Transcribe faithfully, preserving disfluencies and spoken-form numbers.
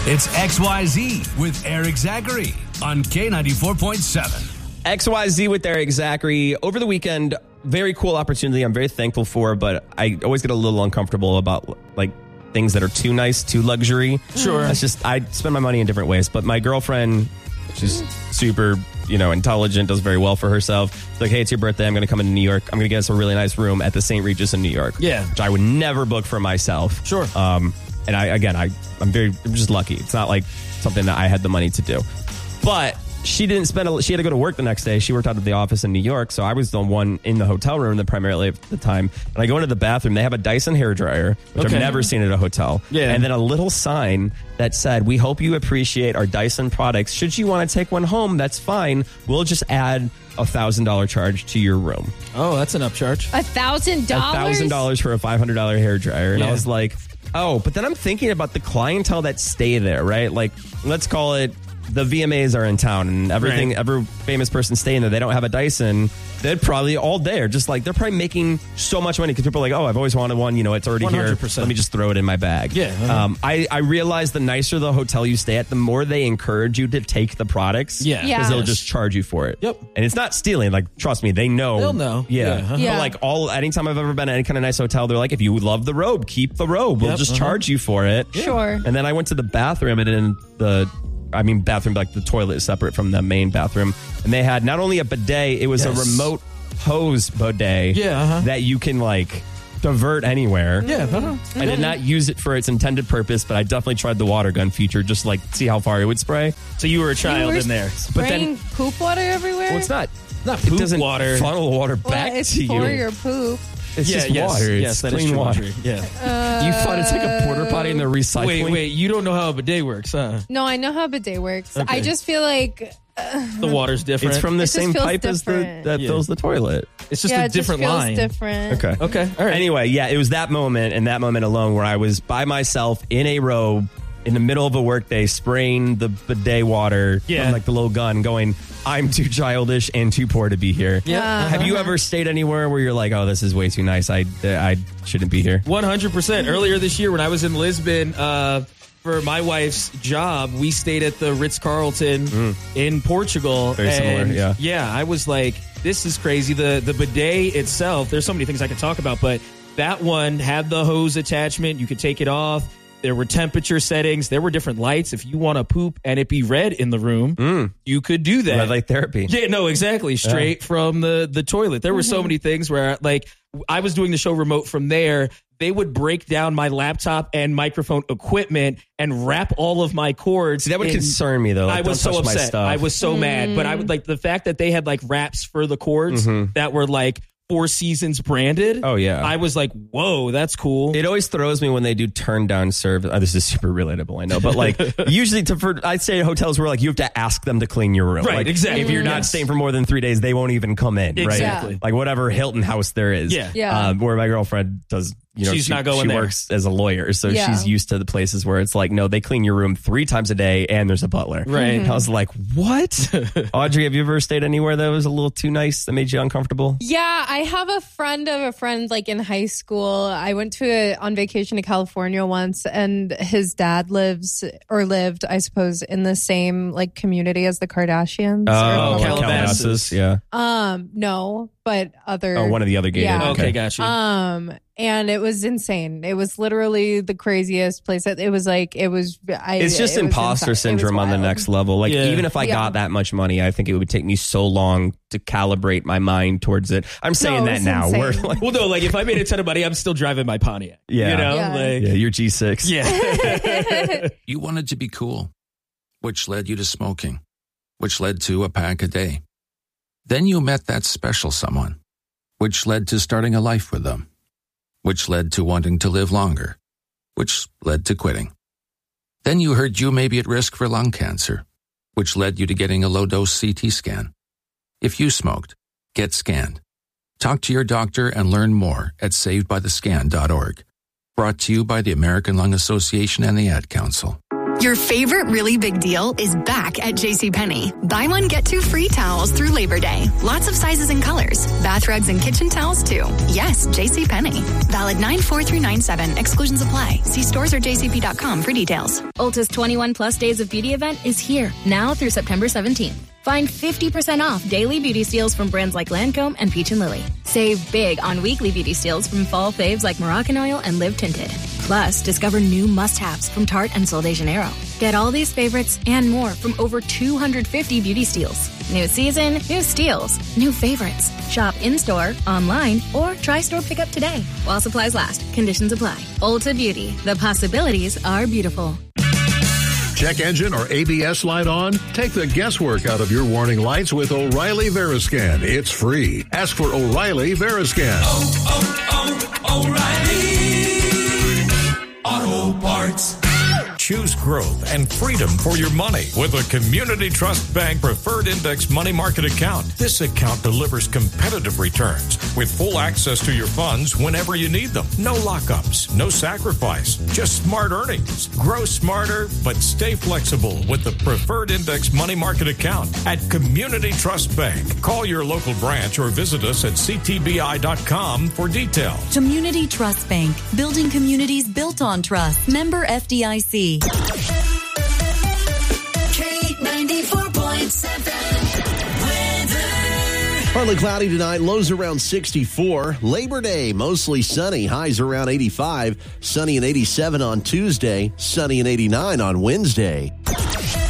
It's X Y Z with Eric Zachary on K ninety-four point seven. X Y Z with Eric Zachary. Over the weekend, very cool opportunity I'm very thankful for, but I always get a little uncomfortable about like things that are too nice, too luxury. Sure. That's just, I spend my money in different ways. But my girlfriend, she's super, you know, intelligent, does very well for herself. It's like, hey, it's your birthday. I'm going to come into New York. I'm going to get us a really nice room at the Saint Regis in New York. Yeah. Which I would never book for myself. Sure. Um, and I, again, I, I'm very, I'm just lucky. It's not like something that I had the money to do. But she didn't spend, a, she had to go to work the next day. She worked out of the office in New York. So I was the one in the hotel room that primarily at the time. And I go into the bathroom. They have a Dyson hairdryer, which Okay. I've never seen at a hotel. Yeah. And then a little sign that said, we hope you appreciate our Dyson products. Should you want to take one home, that's fine. We'll just add a one thousand dollars charge to your room. Oh, that's an upcharge. A thousand dollars? one thousand dollars for a five hundred dollars hairdryer. And Yeah. I was like, oh, but then I'm thinking about the clientele that stay there, right? Like, let's call it the V M As are in town and everything, Right. every famous person staying there, they don't have a Dyson. They're probably all there. Just like, they're probably making so much money because people are like, oh, I've always wanted one. You know, it's already one hundred here. percent. Let me just throw it in my bag. Yeah. Uh-huh. Um, I, I realize the nicer the hotel you stay at, the more they encourage you to take the products. Yeah. Yeah. Because they'll just charge you for it. Yep. And it's not stealing. Like, trust me, they know. They'll know. Yeah. Yeah, uh-huh. Yeah. But like all, anytime I've ever been at any kind of nice hotel, they're like, if you love the robe, keep the robe. We'll Yep, just uh-huh. charge you for it. Sure. And then I went to the bathroom, and in the, I mean, bathroom, like the toilet is separate from the main bathroom. And they had not only a bidet, it was Yes. a remote hose bidet Yeah, uh-huh. that you can like divert anywhere. Yeah. Uh-huh. I did not use it for its intended purpose, but I definitely tried the water gun feature, just like see how far it would spray. So you were a child were in there. But then, Spraying poop water everywhere? well, it's not. Not It poop doesn't water. funnel water Well, back it's to for you. your poop. It's yeah, just yes, water. It's yes, that is clean true, water. Audrey. Yeah. You thought it's like a porta potty in the recycling. Wait, wait. You don't know how a bidet works, huh? No, I know how bidet works. Okay. I just feel like The water's different. It's from the It just same feels pipe as the different. that Yeah. fills the toilet. It's just yeah, a it different just feels line. different. Okay. Okay. All right. Anyway, yeah, it was that moment and that moment alone where I was by myself in a robe in the middle of a workday spraying the bidet water Yeah. from like the little gun going, I'm too childish and too poor to be here. Yeah. Uh, Have you ever stayed anywhere where you're like, oh, this is way too nice. I, I shouldn't be here? one hundred percent. Earlier this year when I was in Lisbon uh, for my wife's job, we stayed at the Ritz-Carlton in Portugal. Very similar, and yeah. Yeah, I was like, this is crazy. The, the bidet itself, there's so many things I could talk about, but that one had the hose attachment. You could take it off. There were temperature settings. There were different lights. If you want to poop and it be red in the room, you could do that. Red light therapy. Yeah, no, exactly. Straight from the, the toilet. There were so many things where, like, I was doing the show remote from there. They would break down my laptop and microphone equipment and wrap all of my cords. See, that would in- concern me, though. Like, I was don't so touch my upset. stuff. I was so mad. But I would like the fact that they had like wraps for the cords that were like Four Seasons branded. Oh, yeah. I was like, whoa, that's cool. It always throws me when they do turn down service. Oh, this is super relatable, I know, but like usually, to, for I'd say hotels where like you have to ask them to clean your room. Right, Like, exactly. If you're not Yes. staying for more than three days, they won't even come in. Exactly. Right. Like whatever Hilton house there is. Yeah. Yeah. Um, where my girlfriend does. You know, She's she, not going she there. works as a lawyer, so Yeah. she's used to the places where it's like, no, they clean your room three times a day, and there's a butler. Right. I was like, what? Audrey, have you ever stayed anywhere that was a little too nice that made you uncomfortable? Yeah, I have a friend of a friend like in high school. I went to a, on vacation to California once, and his dad lives or lived, I suppose, in the same like community as the Kardashians. Oh, like Calabasas. Calabasas. Yeah. Um, no, but other. Oh, one of the other gated. Yeah. okay, got you. Um, and it was insane. It was literally the craziest place. It was like it was. I, It's just it was imposter insane. It was syndrome on the wild. next level. Like, Yeah. even if I Yeah. got that much money, I think it would take me so long to calibrate my mind towards it. I'm saying No, that it's now. insane. We're like, well, no, like if I made a ton of money, I'm still driving my Pontiac. Yeah. You know? Yeah. Like, yeah, you're G six. yeah. You wanted to be cool, which led you to smoking, which led to a pack a day. Then you met that special someone, which led to starting a life with them, which led to wanting to live longer, which led to quitting. Then you heard you may be at risk for lung cancer, which led you to getting a low-dose C T scan. If you smoked, get scanned. Talk to your doctor and learn more at saved by the scan dot org. Brought to you by the American Lung Association and the Ad Council. Your favorite really big deal is back at JCPenney. Buy one, get two free towels through Labor Day. Lots of sizes and colors. Bath rugs and kitchen towels, too. Yes, JCPenney. Valid nine four through nine seven. Exclusions apply. See stores or j c p dot com for details. Ulta's twenty-one plus Days of Beauty event is here, now through September seventeenth. Find fifty percent off daily beauty steals from brands like Lancome and Peach and Lily. Save big on weekly beauty steals from fall faves like Moroccan Oil and Live Tinted. Plus, discover new must-haves from Tarte and Sol de Janeiro. Get all these favorites and more from over two hundred fifty beauty steals. New season, new steals, new favorites. Shop in-store, online, or try store pickup today. While supplies last, conditions apply. Ulta Beauty. The possibilities are beautiful. Check engine or A B S light on? Take the guesswork out of your warning lights with O'Reilly Veriscan. It's free. Ask for O'Reilly Veriscan. Oh, oh, oh, O'Reilly Auto Parts. Choose growth and freedom for your money with a Community Trust Bank Preferred Index Money Market account. This account delivers competitive returns with full access to your funds whenever you need them. No lockups, no sacrifice, just smart earnings. Grow smarter, but stay flexible with the Preferred Index Money Market account at Community Trust Bank. Call your local branch or visit us at c t b i dot com for details. Community Trust Bank, building communities built on trust. Member F D I C. K ninety-four point seven weather. Partly cloudy tonight, lows around sixty-four. Labor Day, mostly sunny, highs around eighty-five. Sunny and eighty-seven on Tuesday, sunny and eighty-nine on Wednesday.